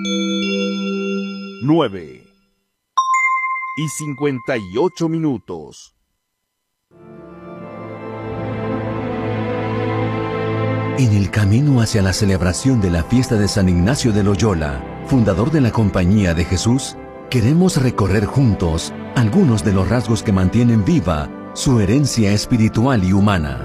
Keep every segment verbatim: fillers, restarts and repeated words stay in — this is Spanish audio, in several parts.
nueve y cincuenta y ocho minutos. En el camino hacia la celebración de la fiesta de San Ignacio de Loyola, fundador de la Compañía de Jesús, queremos recorrer juntos algunos de los rasgos que mantienen viva su herencia espiritual y humana.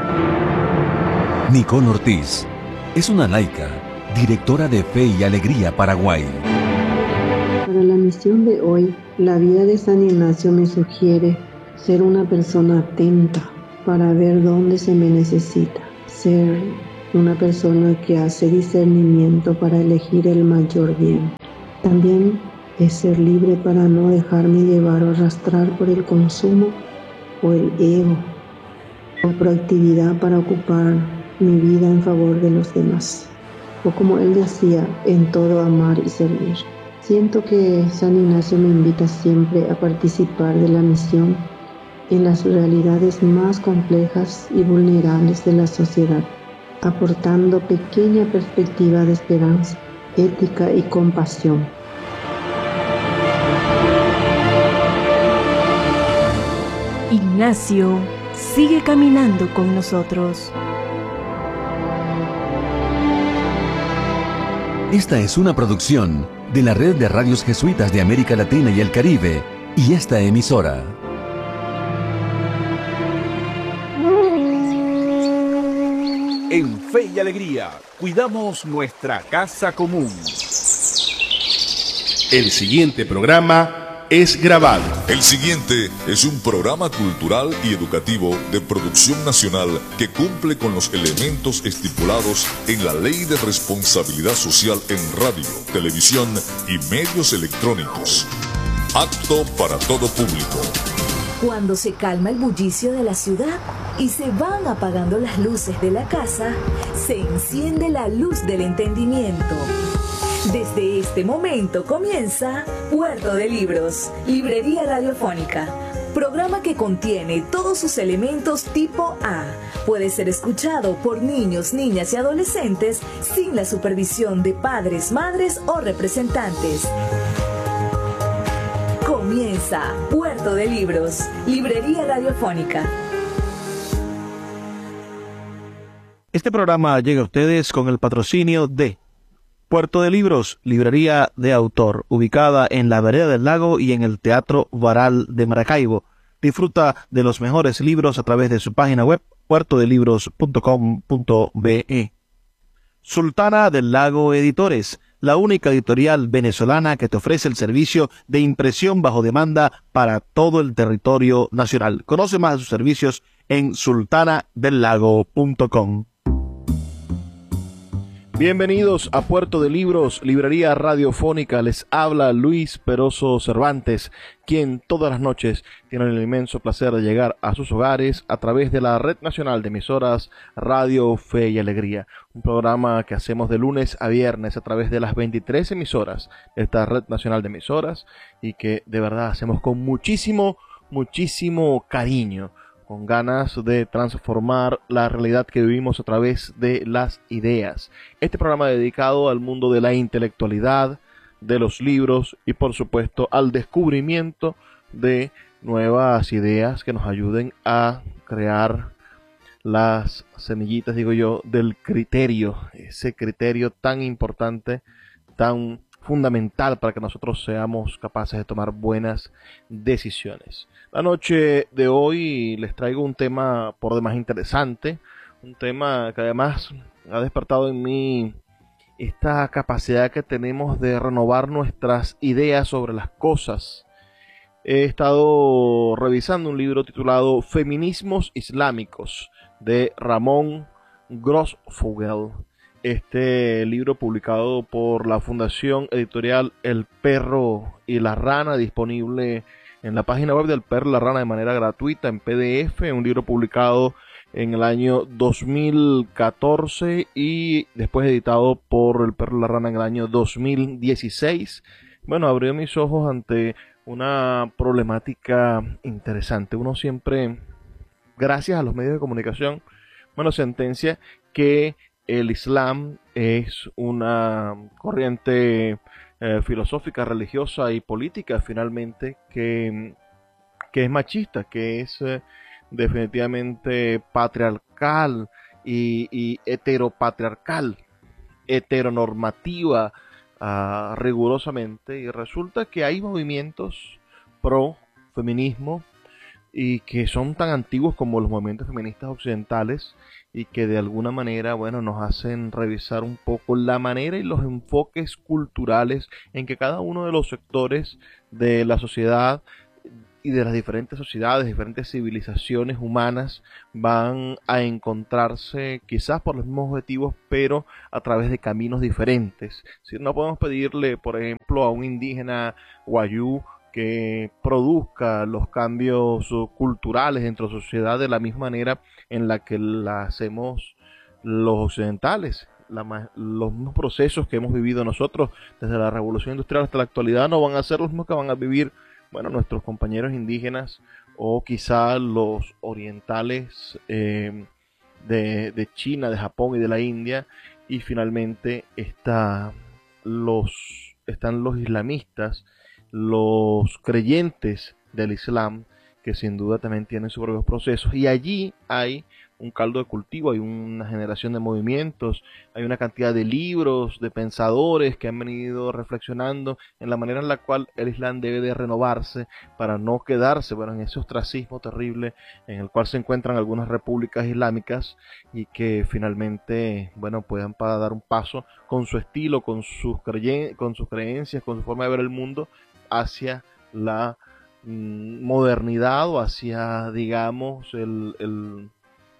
Nicole Ortiz es una laica, directora de Fe y Alegría Paraguay. Para la misión de hoy, la vida de San Ignacio me sugiere ser una persona atenta para ver dónde se me necesita, ser una persona que hace discernimiento para elegir el mayor bien. También es ser libre para no dejarme llevar o arrastrar por el consumo o el ego, o proactividad para ocupar mi vida en favor de los demás, o como él decía, en todo amar y servir. Siento que San Ignacio me invita siempre a participar de la misión en las realidades más complejas y vulnerables de la sociedad, aportando pequeña perspectiva de esperanza, ética y compasión. Ignacio sigue caminando con nosotros. Esta es una producción de la Red de Radios Jesuitas de América Latina y el Caribe y esta emisora. En Fe y Alegría, cuidamos nuestra casa común. El siguiente programa es grabado. El siguiente es un programa cultural y educativo de producción nacional que cumple con los elementos estipulados en la Ley de Responsabilidad Social en radio, televisión y medios electrónicos. Apto para todo público. Cuando se calma el bullicio de la ciudad y se van apagando las luces de la casa, se enciende la luz del entendimiento. Desde este momento comienza Puerto de Libros, librería radiofónica, programa que contiene todos sus elementos tipo A. Puede ser escuchado por niños, niñas y adolescentes sin la supervisión de padres, madres o representantes. Comienza Puerto de Libros, librería radiofónica. Este programa llega a ustedes con el patrocinio de Puerto de Libros, librería de autor, ubicada en la Vereda del Lago y en el Teatro Varal de Maracaibo. Disfruta de los mejores libros a través de su página web, puerto de libros punto com punto be. Sultana del Lago Editores, la única editorial venezolana que te ofrece el servicio de impresión bajo demanda para todo el territorio nacional. Conoce más de sus servicios en sultana del lago punto com. Bienvenidos a Puerto de Libros, librería radiofónica. Les habla Luis Peroso Cervantes, quien todas las noches tiene el inmenso placer de llegar a sus hogares a través de la Red Nacional de Emisoras Radio Fe y Alegría. Un programa que hacemos de lunes a viernes a través de las veintitrés emisoras de esta Red Nacional de Emisoras y que de verdad hacemos con muchísimo, muchísimo cariño, con ganas de transformar la realidad que vivimos a través de las ideas. Este programa dedicado al mundo de la intelectualidad, de los libros y por supuesto al descubrimiento de nuevas ideas que nos ayuden a crear las semillitas, digo yo, del criterio, ese criterio tan importante, tan fundamental para que nosotros seamos capaces de tomar buenas decisiones. La noche de hoy les traigo un tema por demás interesante, un tema que además ha despertado en mí esta capacidad que tenemos de renovar nuestras ideas sobre las cosas. He estado revisando un libro titulado Feminismos Islámicos de Ramón Grossfogel. Este libro publicado por la Fundación Editorial El Perro y la Rana, disponible en la página web del Perro y la Rana de manera gratuita en P D F, un libro publicado en el año dos mil catorce y después editado por El Perro y la Rana en el año dos mil dieciséis. Bueno, abrió mis ojos ante una problemática interesante. Uno siempre, gracias a los medios de comunicación, bueno, sentencia que el Islam es una corriente eh, filosófica, religiosa y política finalmente que, que es machista, que es eh, definitivamente patriarcal y, y heteropatriarcal, heteronormativa uh, rigurosamente, y resulta que hay movimientos pro feminismo y que son tan antiguos como los movimientos feministas occidentales y que de alguna manera, bueno, nos hacen revisar un poco la manera y los enfoques culturales en que cada uno de los sectores de la sociedad y de las diferentes sociedades, diferentes civilizaciones humanas van a encontrarse quizás por los mismos objetivos, pero a través de caminos diferentes. Si no podemos pedirle, por ejemplo, a un indígena wayú que produzca los cambios culturales dentro de la sociedad de la misma manera en la que la hacemos los occidentales. La, los mismos procesos que hemos vivido nosotros desde la revolución industrial hasta la actualidad no van a ser los mismos que van a vivir, bueno, nuestros compañeros indígenas o quizá los orientales eh, de, de China, de Japón y de la India. Y finalmente está los, están los islamistas, los creyentes del Islam, que sin duda también tienen sus propios procesos, y allí hay un caldo de cultivo, hay una generación de movimientos, hay una cantidad de libros, de pensadores que han venido reflexionando en la manera en la cual el Islam debe de renovarse para no quedarse, bueno, en ese ostracismo terrible en el cual se encuentran algunas repúblicas islámicas, y que finalmente, bueno, puedan para dar un paso con su estilo, con sus, creen con sus creencias, con su forma de ver el mundo hacia la mm, modernidad o hacia, digamos, el, el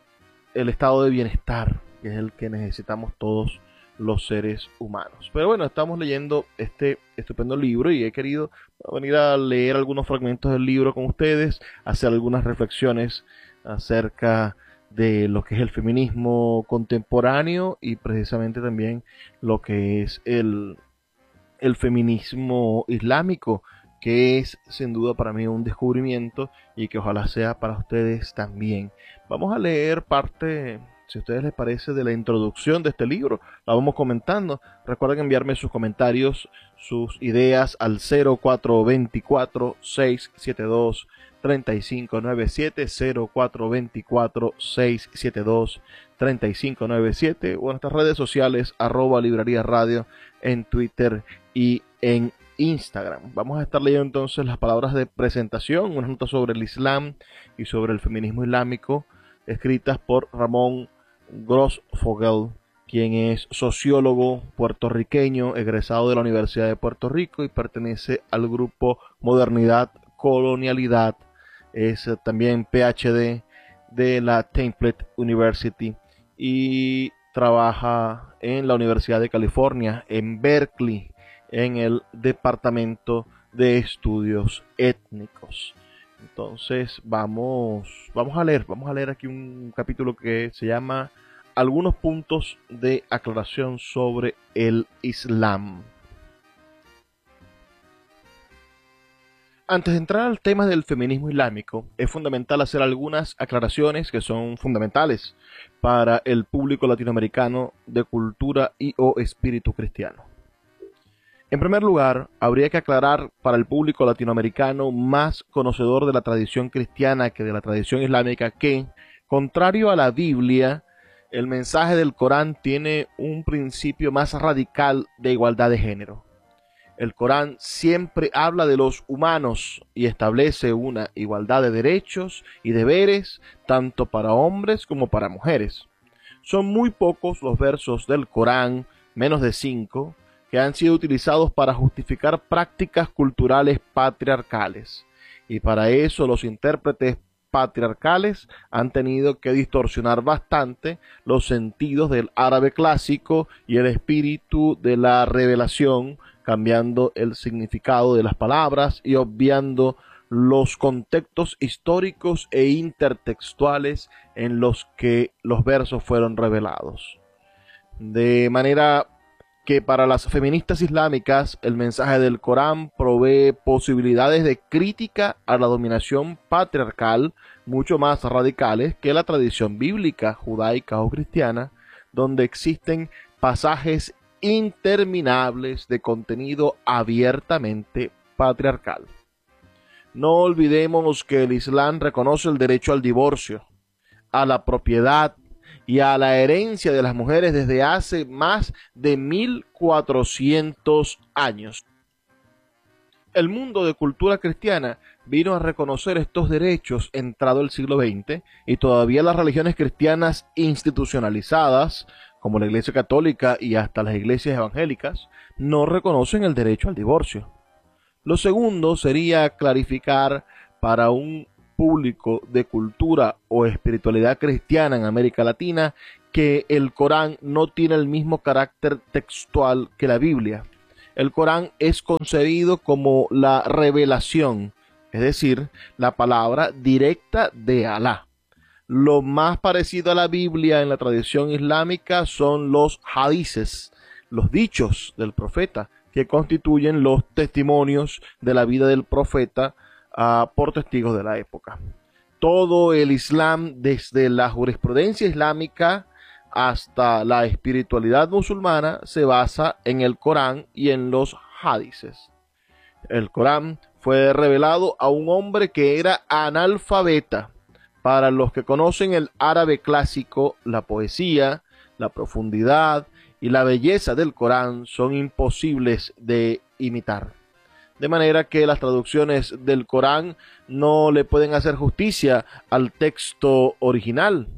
el estado de bienestar, que es el que necesitamos todos los seres humanos. Pero bueno, estamos leyendo este estupendo libro y he querido venir a leer algunos fragmentos del libro con ustedes, hacer algunas reflexiones acerca de lo que es el feminismo contemporáneo y precisamente también lo que es el, el feminismo islámico, que es sin duda para mí un descubrimiento y que ojalá sea para ustedes también. Vamos a leer parte, si a ustedes les parece, de la introducción de este libro. La vamos comentando. Recuerden enviarme sus comentarios, sus ideas al cero cuatro dos cuatro, seis siete dos, tres cinco nueve siete, cero cuatro dos cuatro, seis siete dos, tres cinco nueve siete, o en nuestras redes sociales, arroba librería radio, en Twitter y en Instagram. Vamos a estar leyendo entonces las palabras de presentación, unas notas sobre el Islam y sobre el feminismo islámico, escritas por Ramón Grossfogel, quien es sociólogo puertorriqueño, egresado de la Universidad de Puerto Rico y pertenece al grupo Modernidad Colonialidad. Es también P H D de la Temple University y trabaja en la Universidad de California, en Berkeley, en el Departamento de Estudios Étnicos. Entonces vamos, vamos a leer, vamos a leer aquí un capítulo que se llama Algunos puntos de aclaración sobre el Islam. Antes de entrar al tema del feminismo islámico, es fundamental hacer algunas aclaraciones que son fundamentales para el público latinoamericano de cultura y o espíritu cristiano. En primer lugar, habría que aclarar para el público latinoamericano más conocedor de la tradición cristiana que de la tradición islámica que, contrario a la Biblia, el mensaje del Corán tiene un principio más radical de igualdad de género. El Corán siempre habla de los humanos y establece una igualdad de derechos y deberes tanto para hombres como para mujeres. Son muy pocos los versos del Corán, menos de cinco, que han sido utilizados para justificar prácticas culturales patriarcales, y para eso los intérpretes patriarcales han tenido que distorsionar bastante los sentidos del árabe clásico y el espíritu de la revelación, cambiando el significado de las palabras y obviando los contextos históricos e intertextuales en los que los versos fueron revelados. De manera que para las feministas islámicas el mensaje del Corán provee posibilidades de crítica a la dominación patriarcal mucho más radicales que la tradición bíblica, judaica o cristiana, donde existen pasajes interminables de contenido abiertamente patriarcal. No olvidemos que el Islam reconoce el derecho al divorcio, a la propiedad y a la herencia de las mujeres desde hace más de mil cuatrocientos años. El mundo de cultura cristiana vino a reconocer estos derechos entrado el siglo veinte y todavía las religiones cristianas institucionalizadas, como la Iglesia Católica y hasta las iglesias evangélicas, no reconocen el derecho al divorcio. Lo segundo sería clarificar para un público de cultura o espiritualidad cristiana en América Latina que el Corán no tiene el mismo carácter textual que la Biblia. El Corán es concebido como la revelación, es decir, la palabra directa de Alá. Lo más parecido a la Biblia en la tradición islámica son los hadices, los dichos del profeta, que constituyen los testimonios de la vida del profeta uh, por testigos de la época. Todo el Islam, desde la jurisprudencia islámica hasta la espiritualidad musulmana, se basa en el Corán y en los hadices. El Corán fue revelado a un hombre que era analfabeta. Para los que conocen el árabe clásico, la poesía, la profundidad y la belleza del Corán son imposibles de imitar. De manera que las traducciones del Corán no le pueden hacer justicia al texto original.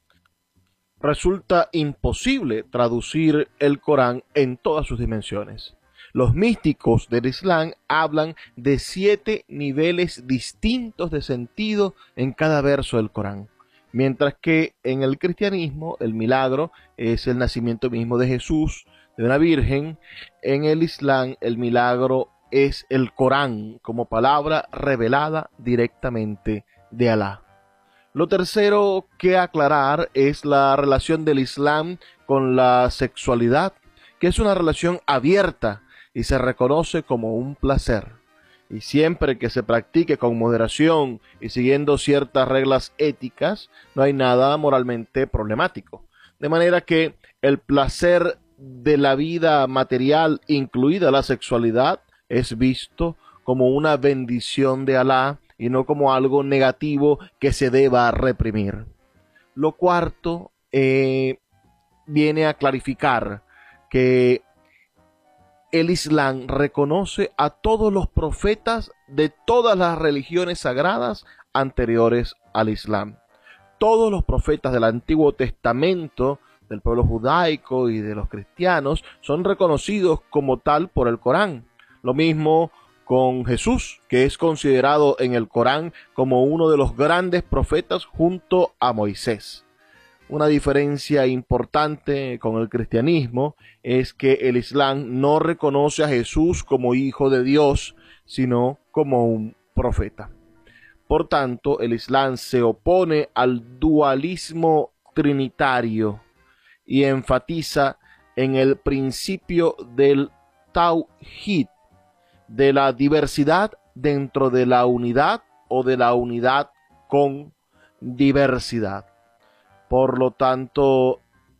Resulta imposible traducir el Corán en todas sus dimensiones. Los místicos del Islam hablan de siete niveles distintos de sentido en cada verso del Corán. Mientras que en el cristianismo el milagro es el nacimiento mismo de Jesús, de una virgen. En el Islam el milagro es el Corán como palabra revelada directamente de Alá. Lo tercero que aclarar es la relación del Islam con la sexualidad, que es una relación abierta y se reconoce como un placer. Y siempre que se practique con moderación y siguiendo ciertas reglas éticas, no hay nada moralmente problemático. De manera que el placer de la vida material, incluida la sexualidad, es visto como una bendición de Alá y no como algo negativo que se deba reprimir. Lo cuarto eh, viene a clarificar que el Islam reconoce a todos los profetas de todas las religiones sagradas anteriores al Islam. Todos los profetas del Antiguo Testamento, del pueblo judaico y de los cristianos, son reconocidos como tal por el Corán. Lo mismo con Jesús, que es considerado en el Corán como uno de los grandes profetas junto a Moisés. Una diferencia importante con el cristianismo es que el Islam no reconoce a Jesús como hijo de Dios, sino como un profeta. Por tanto, el Islam se opone al dualismo trinitario y enfatiza en el principio del Tawhid, de la diversidad dentro de la unidad o de la unidad con diversidad. Por lo tanto,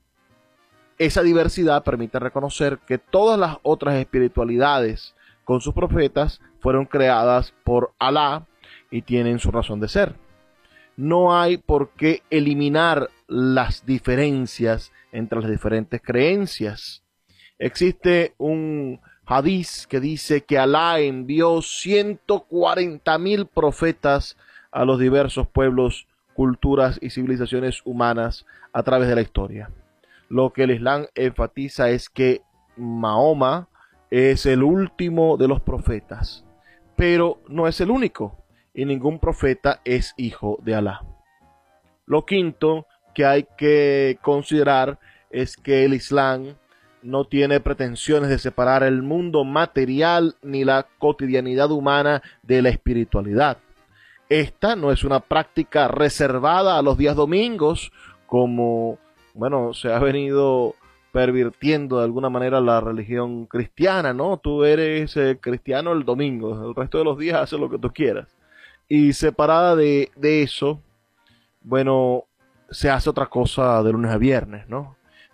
esa diversidad permite reconocer que todas las otras espiritualidades con sus profetas fueron creadas por Alá y tienen su razón de ser. No hay por qué eliminar las diferencias entre las diferentes creencias. Existe un hadiz que dice que Alá envió ciento cuarenta mil profetas a los diversos pueblos, culturas y civilizaciones humanas a través de la historia. Lo que el Islam enfatiza es que Mahoma es el último de los profetas, pero no es el único, y ningún profeta es hijo de Alá. Lo quinto que hay que considerar es que el Islam no tiene pretensiones de separar el mundo material ni la cotidianidad humana de la espiritualidad. Esta no es una práctica reservada a los días domingos, como, bueno, se ha venido pervirtiendo de alguna manera la religión cristiana, ¿no? Tú eres eh, cristiano el domingo, el resto de los días haces lo que tú quieras. Y separada de, de eso, bueno, se hace otra cosa de lunes a viernes, ¿no?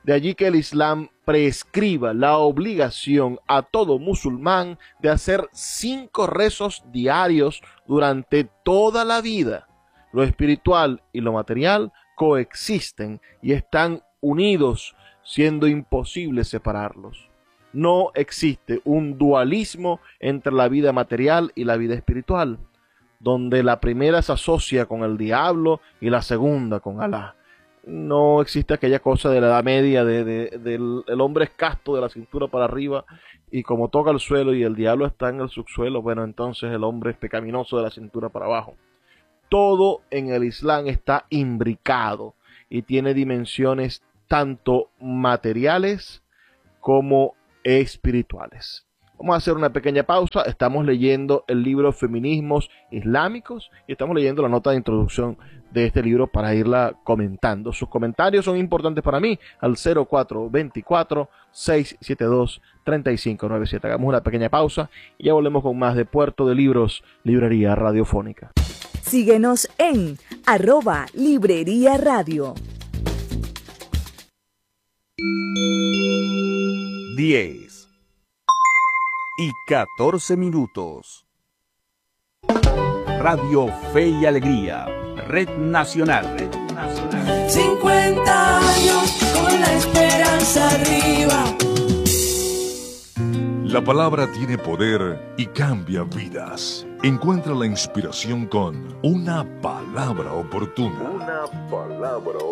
De allí que el Islam prescriba la obligación a todo musulmán de hacer cinco rezos diarios durante toda la vida. Lo espiritual y lo material coexisten y están unidos, siendo imposible separarlos. No existe un dualismo entre la vida material y la vida espiritual, donde la primera se asocia con el diablo y la segunda con Alá. No existe aquella cosa de la Edad Media de, de, del el hombre es casto de la cintura para arriba y como toca el suelo y el diablo está en el subsuelo, bueno, entonces el hombre es pecaminoso de la cintura para abajo. Todo en el Islam está imbricado y tiene dimensiones tanto materiales como espirituales. Vamos a hacer una pequeña pausa. Estamos leyendo el libro Feminismos Islámicos y estamos leyendo la nota de introducción de este libro para irla comentando. Sus comentarios son importantes para mí al cero cuatro dos cuatro, seis siete dos, tres cinco nueve siete. Hagamos una pequeña pausa y ya volvemos con más de Puerto de Libros, Librería Radiofónica. Síguenos en arroba Librería Radio. diez y catorce minutos. Radio Fe y Alegría, Red Nacional. Red Nacional. cincuenta años con la esperanza arriba. La palabra tiene poder y cambia vidas. Encuentra la inspiración con una palabra oportuna. Una palabra